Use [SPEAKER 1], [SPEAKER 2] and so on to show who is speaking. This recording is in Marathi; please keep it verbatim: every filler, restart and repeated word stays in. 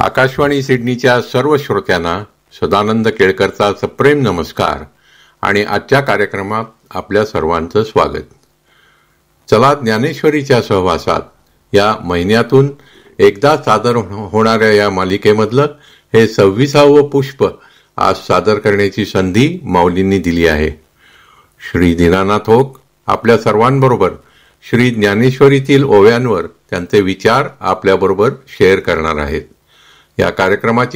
[SPEAKER 1] आकाशवाणी सिडनीच्या सर्व श्रोत्यांना सदानंद केळकरचा सप्रेम नमस्कार आणि आजच्या कार्यक्रमात आपल्या सर्वांचं स्वागत. चला ज्ञानेश्वरीच्या सहवासात या महिन्यातून एकदा सादर होणाऱ्या या मालिकेमधलं हे सव्वीसावं पुष्प आज सादर करण्याची संधी माऊलींनी दिली आहे. श्री दीनानाथ ओक आपल्या सर्वांबरोबर श्री ज्ञानेश्वरीतील ओव्यांवर त्यांचे विचार आपल्याबरोबर शेअर करणार आहेत. या कार्यक्रमाची